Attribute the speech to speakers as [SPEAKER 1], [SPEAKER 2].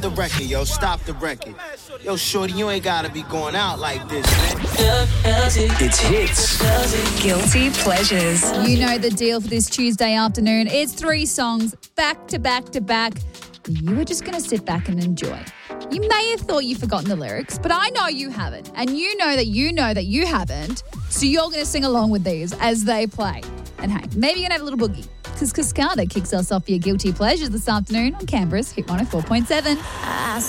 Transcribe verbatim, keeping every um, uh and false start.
[SPEAKER 1] The record, yo, stop the record. Yo, shorty, you ain't gotta be going out like this, man.
[SPEAKER 2] It's hits.
[SPEAKER 3] Guilty pleasures.
[SPEAKER 4] You know the deal for this Tuesday afternoon. It's three songs back to back to back that you are just going to sit back and enjoy. You may have thought you've forgotten the lyrics, but I know you haven't. And you know that you know that you haven't. So you're going to sing along with these as they play. And hey, maybe you're going to have a little boogie. Because Cascada kicks us off your guilty pleasures this afternoon on Canberra's Hit one oh four point seven.
[SPEAKER 5] I